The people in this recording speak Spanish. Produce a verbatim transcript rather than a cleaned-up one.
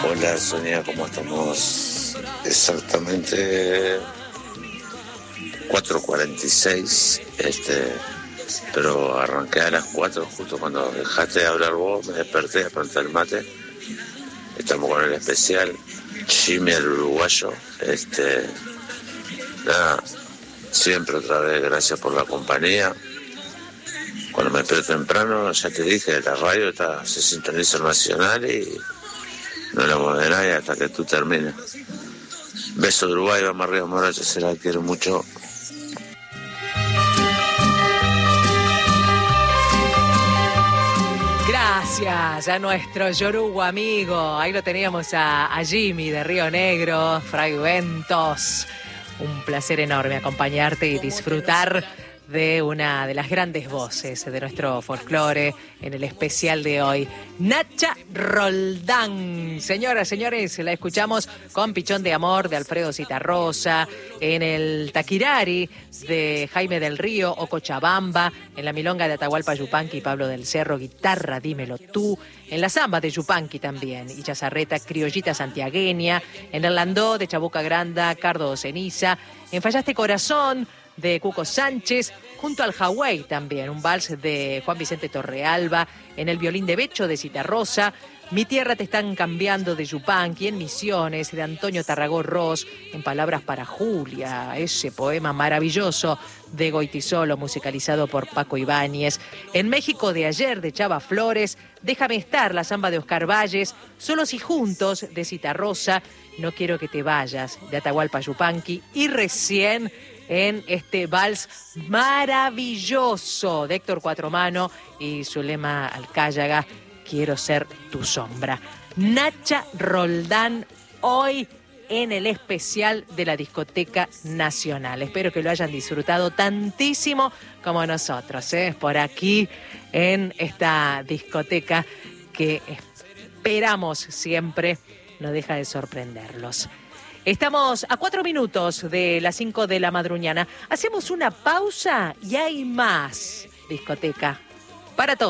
Hola Sonia, ¿cómo estamos? Exactamente cuatro cuarenta y seis, este, pero arranqué a las cuatro, justo cuando dejaste de hablar vos, me desperté a plantar el mate. Estamos con el especial Jimmy el uruguayo. Este, nada, siempre otra vez gracias por la compañía. Cuando me despierto temprano, ya te dije, la radio está, se sintoniza nacional y no la mueve nadie hasta que tú termines. Beso de Uruguay, vamos arriba, Morocho, se la quiero mucho. Gracias a nuestro Yoruba amigo. Ahí lo teníamos a, a Jimmy de Río Negro, Fragmentos. Un placer enorme acompañarte y disfrutar de una de las grandes voces de nuestro folclore en el especial de hoy, Nacha Roldán. Señoras, señores, la escuchamos con Pichón de Amor de Alfredo Zitarrosa, en el Taquirari de Jaime del Río o Cochabamba, en la milonga de Atahualpa Yupanqui y Pablo del Cerro, Guitarra, Dímelo Tú, en la samba de Yupanqui también, y Chazarreta, Criollita Santiagueña, en el Landó de Chabuca Granda, Cardo Ceniza, en Fallaste Corazón de Cuco Sánchez, junto al Hawái también, un vals de Juan Vicente Torrealba, en el violín de Becho de Citarrosa, Mi tierra te están cambiando de Yupanqui, en Misiones, de Antonio Tarragó Ross, en Palabras para Julia, ese poema maravilloso de Goitisolo, musicalizado por Paco Ibáñez, en México de ayer, de Chava Flores, Déjame estar, la samba de Oscar Valles, Solos y juntos, de Citarrosa, No quiero que te vayas, de Atahualpa Yupanqui, y recién en este vals maravilloso de Héctor Cuatromano y Zulema Alcáyaga, Quiero ser tu sombra. Nacha Roldán hoy en el especial de la Discoteca Nacional. Espero que lo hayan disfrutado tantísimo como nosotros, ¿eh? Por aquí en esta discoteca que esperamos siempre no deja de sorprenderlos. Estamos a cuatro minutos de las cinco de la madruñana. Hacemos una pausa y hay más discoteca para todos.